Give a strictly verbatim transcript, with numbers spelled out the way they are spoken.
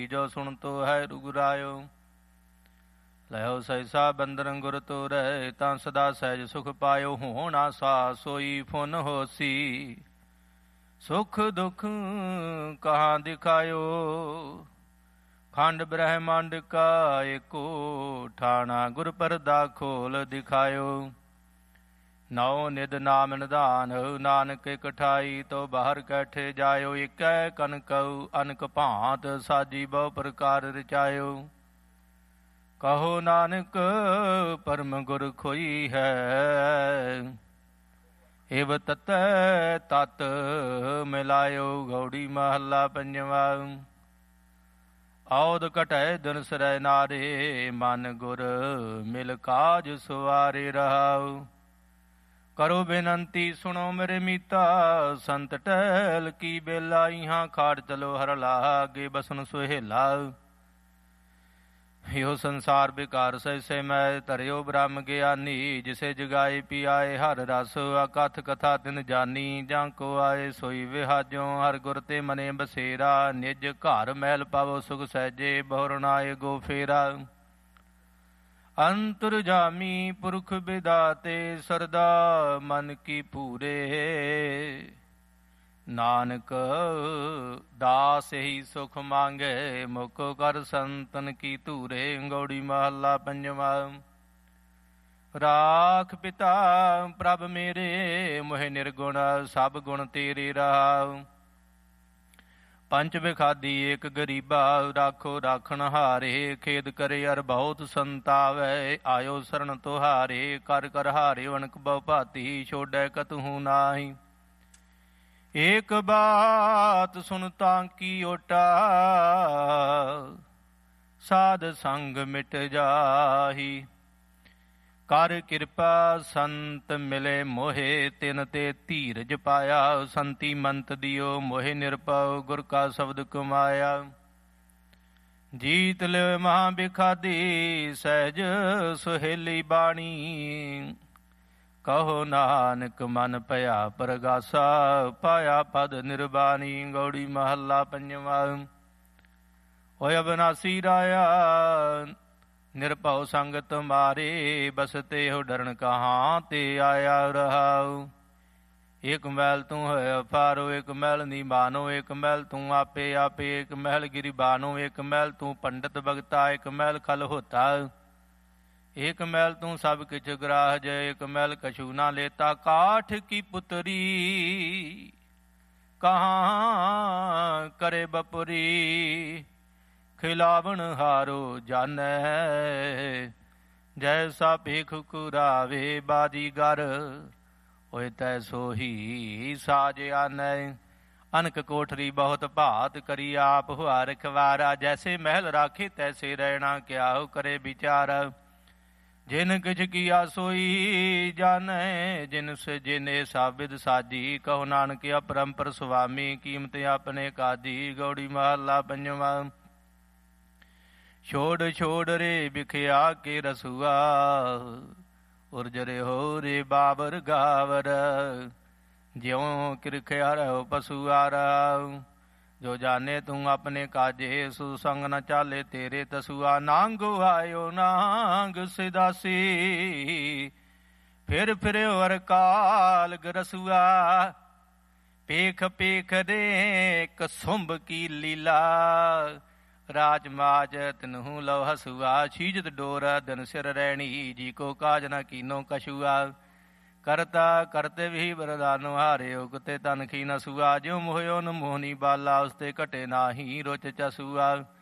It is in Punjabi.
ਜੋ ਸੁਣ ਤੋ ਹੈ ਰੁਗਰਾਇਓ। ਲਇਓ ਸਹਿਸਾ ਬੰਦਨ ਗੁਰ ਤੋਰੈ, ਤਾਂ ਸਦਾ ਸਹਿਜ ਸੁਖ ਪਾਇਓ। ਹੋਣਾ ਸਾ ਸੋਈ ਫੁਨ ਹੋਸੀ, ਸੁਖ ਦੁਖ ਕਹਾਂ ਦਿਖਾਇਓ। ਖੰਡ ਬ੍ਰਹਮੰਡ ਕਾ ਏਕੋ, ਠਾਣਾ ਗੁਰ ਪਰਦਾ ਖੋਲ ਦਿਖਾਇਓ। ਨੌ ਨਿਦ ਨਾਮ ਨਿਧਾਨ, ਨਾਨਕ ਇਕਠਾਈ ਤੋ ਬਾਹਰ ਕੈਠੇ ਜਾਇਓ। ਇਕੈ ਕਨਕਉ ਅਨਕ ਭਾਂਤ, ਸਾਜੀ ਬਹੁ ਪ੍ਰਕਾਰ ਰਚਾਇਓ। ਕਹੋ ਨਾਨਕ ਪਰਮ ਗੁਰ ਖੋਈ ਹੈ, ਏਵ ਤਤੈ ਤਤ ਮਿਲਾਇਓ। ਗੌੜੀ ਮਹੱਲਾ ਪੰਜਵਾ। ਔਦ ਘਟੈ ਦਿਨ ਸਰੈ ਨਾਰੇ, ਮਨ ਗੁਰ ਮਿਲ ਕਾਜ ਸੁਆਰੇ ਰਹਾਉ। ਕਰੋ ਬੇਨੰਤੀ ਸੁਣੋ ਮੇਰੇ ਮੀਤਾ, ਸੰਤ ਟਹਿਲ ਕੀ ਬੇਲਾ। ਇਹਾਂ ਖਾੜ ਚਲੋ ਹਰ ਲਾਗੇ, ਬਸਨ ਸੁਹੇਲਾ। ਇਹੋ ਸੰਸਾਰ ਬਿਕਾਰ ਸਹਿ ਮੈਂ, ਧਰਿਓ ਬ੍ਰਹਮ ਗਿਆਨੀ। ਜਿਸੇ ਜਗਾਏ ਪਿਆਏ ਹਰ ਰਸ, ਅਕਥ ਕਥਾ ਤਿਨ ਜਾਨੀ। ਜਾਂ ਕੋ ਆਏ ਸੋਈ ਵਿਹਾਜੋ, ਹਰ ਗੁਰ ਤੇ ਮਨੇ ਬਸੇਰਾ। ਨਿਜ ਘਰ ਮਹਿਲ ਪਾਵੋ ਸੁਖ ਸਹਿਜੇ, ਬਹੁਰ ਆਏ ਗੋ ਫੇਰਾ। ਅੰਤਰ ਜਾਮੀ ਪੁਰਖ ਬਿਦਾਤੇ, ਸਰਦਾ ਮਨ ਕੀ ਪੂਰੇ। ਨਾਨਕ ਦਾਸ ਹੀ ਸੁਖ ਮੰਗੇ, ਮੁਖ ਕਰ ਸੰਤਨ ਕੀ ਧੂਰੇ। ਗੌੜੀ ਮਹੱਲਾ ਪੰਜਵਾ। ਰਾਖ ਪਿਤਾ ਪ੍ਰਭ ਮੇਰੇ, ਮੋਹਿ ਨਿਰਗੁਣ ਸਭ ਗੁਣ ਤੇਰੇ ਰਹਾਉ। ਪੰਚ ਬਿਖਾਦੀ ਏਕ ਗਰੀਬਾ, ਰਾਖੋ ਰਾਖਣ ਹਾਰੇ। ਖੇਦ ਕਰੇ ਅਰ ਬਹੁਤ ਸੰਤਾਵੈ, ਆਇਓ ਸਰਣ ਤੁਹਾਰੇ। ਕਰ ਕਰ ਹਾਰੇ ਅਣਕ ਬਹੁ ਭਾਤੀ, ਛੋੜੈ ਕਤਹੂ ਨਾਹੀ। ਏਕ ਬਾਤ ਸੁਨ ਤਾਂ ਕੀ ਓਟਾ, ਸਾਧ ਸੰਗ ਮਿਟ ਜਾਹੀ। ਕਰ ਕਿਰਪਾ ਸੰਤ ਮਿਲੇ ਮੋਹਿ, ਤਿਨ ਤੇ ਧੀਰਜ ਪਾਇਆ। ਸੰਤੀ ਮੰਤ ਦਿਓ ਮੋਹਿ ਨਿਰਭਉ, ਗੁਰ ਕਾ ਸ਼ਬਦ ਕਮਾਇਆ। ਜੀਤ ਲਿਓ ਮਹਾ ਬਿਖਾਦੀ, ਸਹਿਜ ਸੁਹੇਲੀ ਬਾਣੀ। ਕਹੋ ਨਾਨਕ ਮਨ ਭਇਆ ਪਰਗਾਸਾ, ਪਾਇਆ ਪਦ ਨਿਰਬਾਣੀ। ਗੌੜੀ ਮਹੱਲਾ ਪੰਜਵਾ। ਹੋਇ ਅਬਨਾਸੀ ਰਾਇਆ, ਨਿਰਭਉ ਸੰਗ ਤੁਮਾਰੇ। ਬਸਤੇ ਹੋ ਡਰਨ ਕਹਾਂ, ਤੇ ਆਇਆ ਰਹਾਉ। ਇਕ ਮੈਲ ਤੂੰ ਹੈ ਅਫਾਰੋ, ਇਕ ਮੈਲ ਨੀ ਮਾਨੋ। ਇਕ ਮੈਲ ਤੂੰ ਆਪੇ ਆਪੇ, ਇਕ ਮੈਲ ਗਿਰੀ ਬਾਨੋ। ਇਕ ਮੈਲ ਤੂੰ ਪੰਡਤ ਭਗਤਾ, ਇਕ ਮੈਲ ਖਲ ਹੋਤਾ। ਇਕ ਮੈਲ ਤੂੰ ਸਭ ਕਿਛ ਗ੍ਰਾਹਜ, ਇਕ ਮੈਲ ਕਛੂ ਨਾ ਲੇਤਾ। ਕਾਠ ਕੀ ਪੁਤਰੀ, ਕਹਾਂ ਕਰੇ ਬਪੁਰੀ। ਖਿਲਾਵਣ ਹਾਰੋ ਜਾਨੈ, ਜੈਸਾ ਭੇਖ ਕੁਰਾਵੇ। ਬਾਜੀਗਰ ਹੋਏ ਤੈ ਸੋਹੀ ਸਾਜ ਆਨੈ। ਅਨਕ ਕੋਠਰੀ ਬਹੁਤ ਭਾਤ, ਕਰੀ ਆਪ ਹੁਆ ਰਖਵਾਰਾ। ਜੈਸੇ ਮਹਿਲ ਰਾਖੇ ਤੈਸੇ ਰਹਿਣਾ, ਕਿਆਹੁ ਕਰੇ ਵਿਚਾਰ। ਜਿਨ ਕਿਛ ਕੀਆ ਸੋਈ ਜਾਣੈ, ਜਿਨ ਜਿਨੇ ਸਾਬਿਦ ਸਾਜੀ। ਕਹੋ ਨਾਨਕ ਅਪਰੰਪਰ ਸੁਆਮੀ, ਕੀਮਤ ਆਪਣੇ ਕਾਜੀ। ਗੌੜੀ ਮਹੱਲਾ ਪੰਜਵਾ। ਛੋੜ ਛੋੜ ਰੇ ਬਿਖਿਆ ਕੇ ਰਸੂਆ, ਉਰਜਰੇ ਹੋ ਰੇ ਬਾਬਰ ਗਾਵਰ। ਜਿਉ ਕਿਰਖਿਆ ਰਹੋ ਪਸੂਆਰਾ, ਜੋ ਜਾਣੇ ਤੂੰ ਆਪਣੇ ਕਾਜੇ। ਸੁਸੰਗ ਨ ਚਾਲੇ ਤੇਰੇ ਤਸੂਆ। ਨਾਂਗ ਆਇਓ ਨਾਂਗ ਸਿਦਾਸੀ, ਫਿਰ ਫਿਰਿਓ ਅਰ ਕਾਲ ਗਰਸੂਆ। ਪੇਖ ਪੇਖ ਦੇ ਕਸੁੰਭ ਕੀ ਲੀਲਾ, ਰਾਜ ਮਾਜ ਤਨਹੂ ਲਉ ਹਸੂਆ। ਛੀਜਤ ਡੋਰ ਦਿਨ ਸਿਰ ਰਹਿਣੀ, ਜੀ ਕੋ ਕਾਜ ਨ ਕੀਨੋ ਕਛੂਆ। ਕਰਤਾ ਕਰਤੇ ਵੀ ਵਰਦਾਨੁ ਹਾਰਿਓ, ਕੁਤੇ ਤਨ ਖੀ ਨਸੂਆ। ਜਿਉ ਮੋਹਿਓ ਨ ਮੋਹਨੀ ਬਾਲਾ, ਉਸਤੇ ਘਟੇ ਨਾਹੀ ਰੁਚ ਚਸੂਆ।